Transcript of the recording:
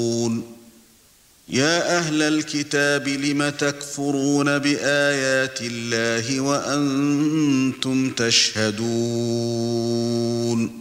يا أهل الكتاب لم تكفرون بآيات الله وأنتم تشهدون